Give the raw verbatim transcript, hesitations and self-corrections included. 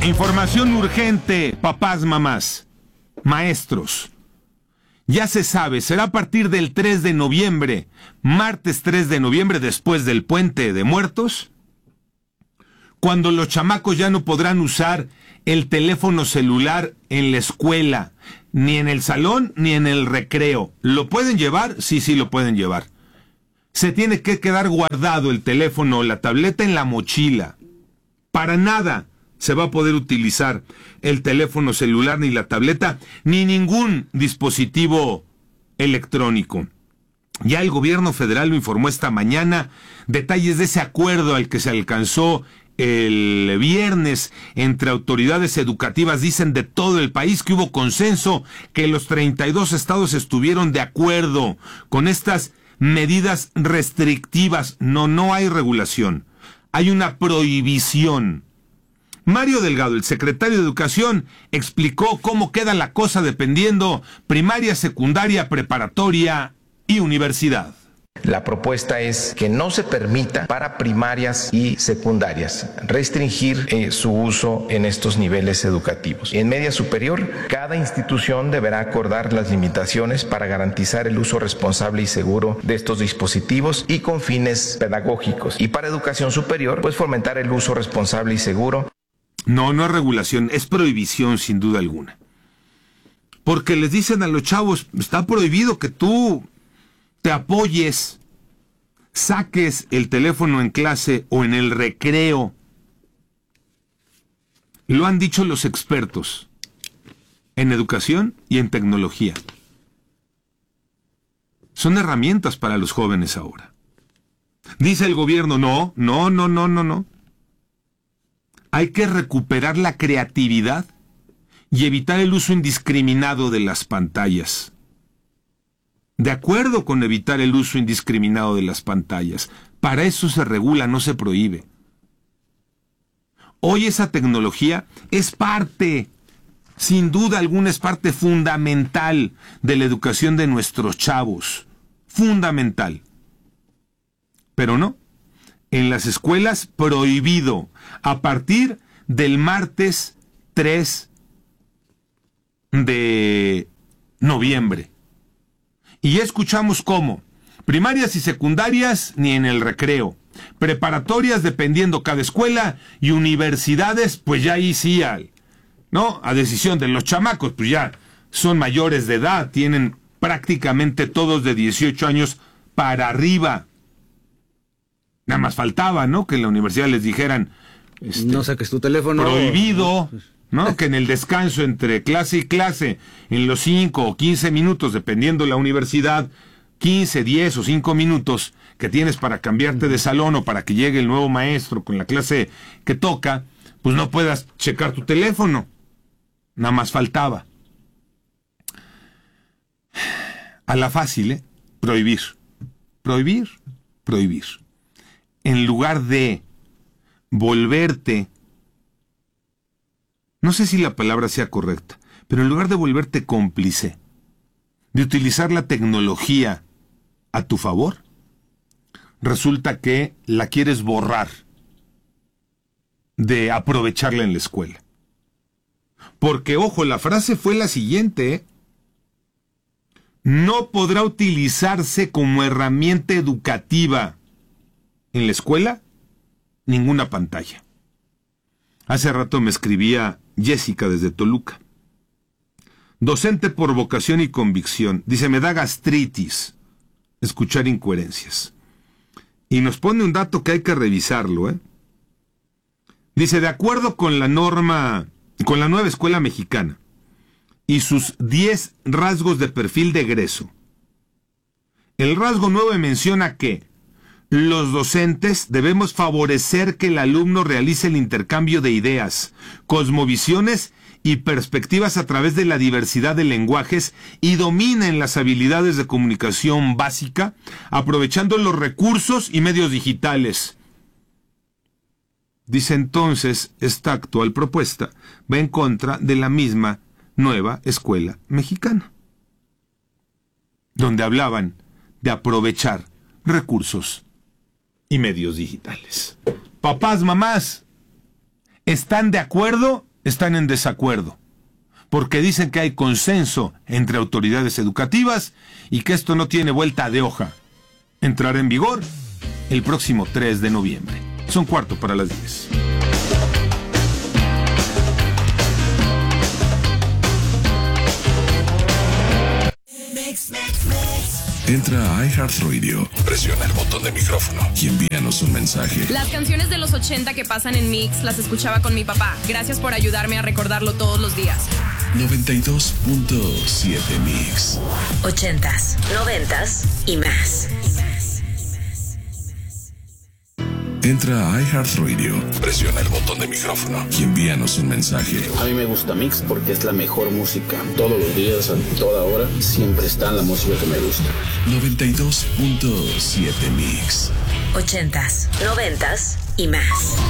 Información urgente, papás, mamás, maestros. Ya se sabe, será a partir del tres de noviembre, martes tres de noviembre, después del Puente de Muertos, cuando los chamacos ya no podrán usar el teléfono celular en la escuela, ni en el salón, ni en el recreo. ¿Lo pueden llevar? Sí, sí lo pueden llevar. Se tiene que quedar guardado el teléfono o la tableta en la mochila. Para nada se va a poder utilizar el teléfono celular, ni la tableta, ni ningún dispositivo electrónico. Ya el gobierno federal lo informó esta mañana. Detalles de ese acuerdo al que se alcanzó el viernes entre autoridades educativas dicen de todo el país que hubo consenso, que los treinta y dos estados estuvieron de acuerdo con estas medidas restrictivas. No, no hay regulación, hay una prohibición. Mario Delgado, el secretario de Educación, explicó cómo queda la cosa dependiendo primaria, secundaria, preparatoria y universidad. La propuesta es que no se permita para primarias y secundarias restringir eh, su uso en estos niveles educativos. En media superior, cada institución deberá acordar las limitaciones para garantizar el uso responsable y seguro de estos dispositivos y con fines pedagógicos. Y para educación superior, pues fomentar el uso responsable y seguro. No, no es regulación, es prohibición sin duda alguna. Porque les dicen a los chavos, está prohibido que tú te apoyes, saques el teléfono en clase o en el recreo. Lo han dicho los expertos en educación y en tecnología. Son herramientas para los jóvenes ahora. Dice el gobierno, no, no, no, no, no, no. Hay que recuperar la creatividad y evitar el uso indiscriminado de las pantallas. De acuerdo con evitar el uso indiscriminado de las pantallas. Para eso se regula, no se prohíbe. Hoy esa tecnología es parte, sin duda alguna, es parte fundamental de la educación de nuestros chavos. Fundamental. Pero no. En las escuelas, prohibido. A partir del martes tres de noviembre. Y ya escuchamos cómo. Primarias y secundarias ni en el recreo. Preparatorias dependiendo cada escuela. Y universidades, pues ya ahí sí, al, ¿no? A decisión de los chamacos, pues ya son mayores de edad. Tienen prácticamente todos de dieciocho años para arriba. Nada más faltaba, ¿no? Que en la universidad les dijeran... Este, no saques tu teléfono. Prohibido... ¿no? Que en el descanso entre clase y clase, en los cinco o quince minutos, dependiendo de la universidad, quince, diez o cinco minutos que tienes para cambiarte de salón o para que llegue el nuevo maestro con la clase que toca, pues no puedas checar tu teléfono. Nada más faltaba. A la fácil, ¿eh? Prohibir. Prohibir, prohibir. En lugar de volverte... No sé si la palabra sea correcta, pero en lugar de volverte cómplice, de utilizar la tecnología a tu favor, resulta que la quieres borrar de aprovecharla en la escuela. Porque, ojo, la frase fue la siguiente, ¿eh? No podrá utilizarse como herramienta educativa en la escuela ninguna pantalla. Hace rato me escribía Jessica desde Toluca. Docente por vocación y convicción. Dice, me da gastritis escuchar incoherencias. Y nos pone un dato que hay que revisarlo, ¿eh? Dice, de acuerdo con la norma, con la nueva escuela mexicana y sus diez rasgos de perfil de egreso, el rasgo nueve menciona que los docentes debemos favorecer que el alumno realice el intercambio de ideas, cosmovisiones y perspectivas a través de la diversidad de lenguajes y dominen las habilidades de comunicación básica, aprovechando los recursos y medios digitales. Dice entonces, esta actual propuesta va en contra de la misma nueva escuela mexicana, donde hablaban de aprovechar recursos y medios digitales. Papás, mamás, ¿están de acuerdo? están en desacuerdo, porque dicen que hay consenso entre autoridades educativas y que esto no tiene vuelta de hoja. Entrará en vigor el próximo tres de noviembre. Son cuarto para las diez. Entra a iHeartRadio, presiona el botón de micrófono y envíanos un mensaje. Las canciones de los ochenta que pasan en Mix las escuchaba con mi papá. Gracias por ayudarme a recordarlo todos los días. noventa y dos punto siete Mix. Ochentas, noventas y más. Entra a iHeartRadio, presiona el botón de micrófono y envíanos un mensaje. A mí me gusta Mix porque es la mejor música. Todos los días, a toda hora, siempre está la música que me gusta. noventa y dos punto siete Mix. Ochentas, noventas y más.